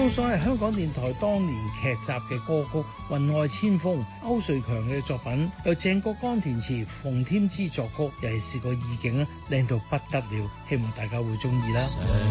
送上係香港電台當年劇集嘅歌曲《雲外千峰》，歐瑞強嘅作品，由鄭國江填詞，馮添枝作曲，尤其是個意境靚到不得了，希望大家會中意啦。